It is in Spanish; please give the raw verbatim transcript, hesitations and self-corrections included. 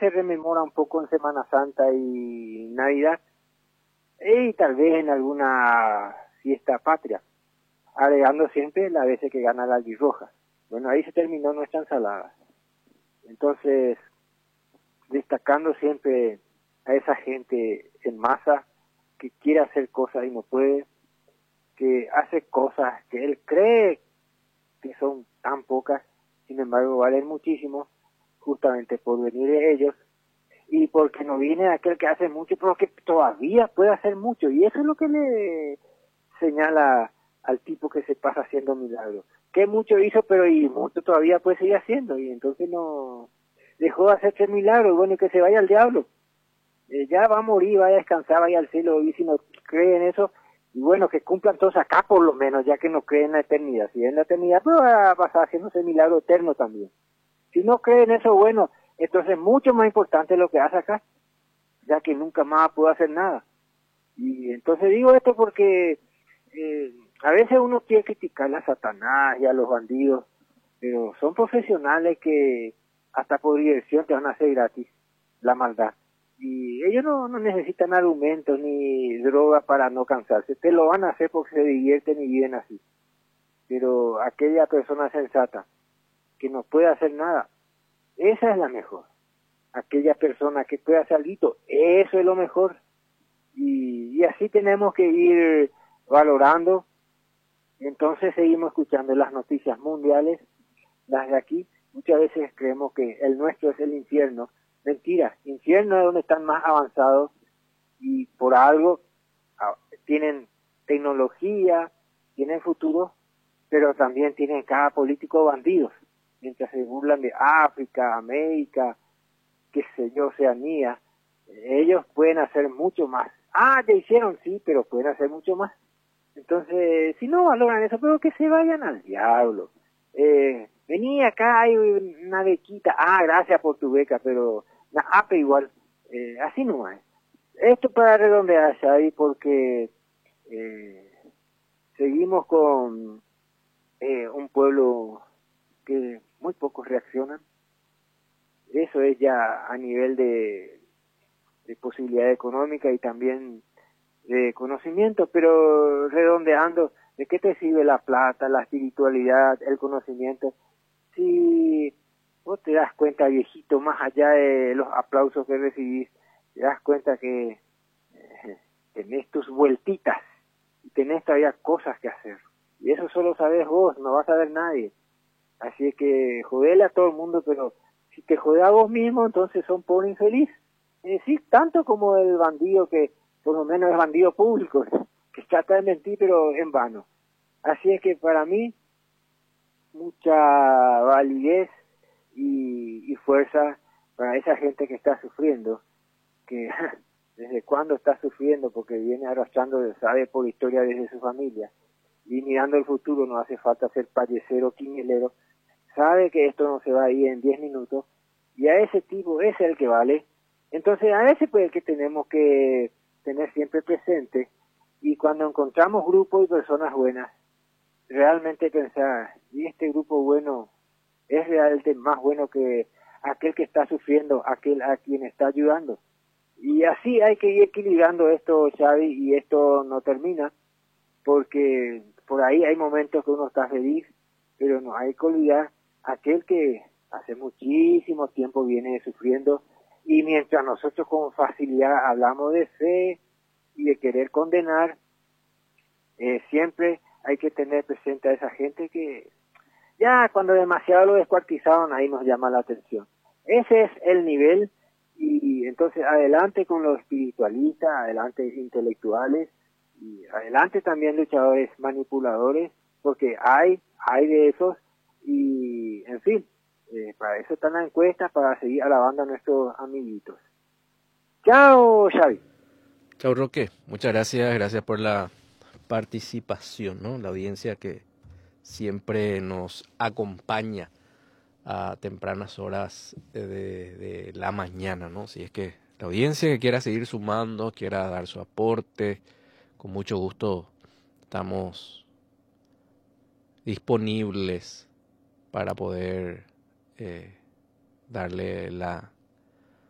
se rememora un poco en Semana Santa y Navidad, y tal vez en alguna fiesta patria, agregando siempre las veces que gana la albirroja. Bueno, ahí se terminó nuestra ensalada. Entonces, destacando siempre a esa gente en masa que quiere hacer cosas y no puede, que hace cosas que él cree que son tan pocas, sin embargo valen muchísimo, justamente por venir de ellos, y porque no viene aquel que hace mucho, pero que todavía puede hacer mucho, y eso es lo que le señala al tipo que se pasa haciendo milagros, que mucho hizo, pero y mucho todavía puede seguir haciendo, y entonces no dejó de hacerse milagros, bueno, y que se vaya al diablo, eh, ya va a morir, vaya a descansar, vaya al cielo, y si no cree en eso, y bueno, que cumplan todos acá por lo menos, ya que no creen en la eternidad, si en la eternidad, pues va a pasar haciéndose milagro eterno también. Si no creen eso, bueno, entonces es mucho más importante lo que hace acá, ya que nunca más puedo hacer nada. Y entonces digo esto porque eh, a veces uno quiere criticar a Satanás y a los bandidos, pero son profesionales que hasta por diversión te van a hacer gratis la maldad. Y ellos no, no necesitan argumentos ni drogas para no cansarse, te lo van a hacer porque se divierten y viven así. Pero aquella persona sensata que no puede hacer nada, esa es la mejor. Aquella persona que puede hacer algo, eso es lo mejor. Y, y así tenemos que ir valorando. Entonces seguimos escuchando las noticias mundiales, las de aquí. Muchas veces creemos que el nuestro es el infierno. Mentira, infierno es donde están más avanzados y por algo ah, tienen tecnología, tienen futuro, pero también tienen cada político bandidos. Mientras se burlan de África, América, qué sé yo, Oceanía, ellos pueden hacer mucho más. Ah, ya hicieron, sí, pero pueden hacer mucho más. Entonces, si no valoran eso, pero que se vayan al diablo. Eh, vení acá, hay una bequita, ah, gracias por tu beca, pero la A P E igual, eh, así no es. Esto para redondear, Xavi, porque eh, seguimos con eh, un pueblo que muy pocos reaccionan. Eso es ya a nivel de, de posibilidad económica y también de conocimiento, pero redondeando, ¿de qué te sirve la plata, la espiritualidad, el conocimiento? Si vos te das cuenta, viejito, más allá de los aplausos que recibís, te das cuenta que eh, tenés tus vueltitas y tenés todavía cosas que hacer. Y eso solo sabés vos, no vas a ver nadie. Así es que jodele a todo el mundo, pero si te jode a vos mismo, entonces son pobre infeliz. Es decir, tanto como el bandido que por lo menos es bandido público, que trata de mentir pero en vano. Así es que para mí, mucha validez y, y fuerza para esa gente que está sufriendo, que desde cuándo está sufriendo, porque viene arrastrando, sabe por historia desde su familia, y mirando el futuro, no hace falta ser payasero, quinielero, sabe que esto no se va a ir en diez minutos, y a ese tipo ese es el que vale. Entonces a ese pues el que tenemos que tener siempre presente, y cuando encontramos grupos y personas buenas, realmente pensar, y este grupo bueno es realmente más bueno que aquel que está sufriendo, aquel a quien está ayudando. Y así hay que ir equilibrando esto, Xavi, y esto no termina, porque por ahí hay momentos que uno está feliz, pero no hay que olvidar aquel que hace muchísimo tiempo viene sufriendo, y mientras nosotros con facilidad hablamos de fe y de querer condenar, eh, siempre hay que tener presente a esa gente que ya cuando demasiado lo descuartizaron, ahí nos llama la atención. Ese es el nivel, y entonces adelante con los espiritualistas, adelante intelectuales, y adelante también luchadores manipuladores, porque hay, hay de esos, y en fin, eh, para eso están las encuestas, para seguir alabando a nuestros amiguitos. Chao, Xavi. Chao, Roque. Muchas gracias, gracias por la participación, ¿no? La audiencia que siempre nos acompaña a tempranas horas de, de la mañana, ¿no? Si es que la audiencia que quiera seguir sumando, quiera dar su aporte, con mucho gusto estamos disponibles para poder eh, darle la